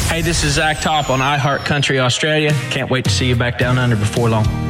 Hey, this is Zach Top on iHeart Country Australia. Can't wait to see you back down under before long.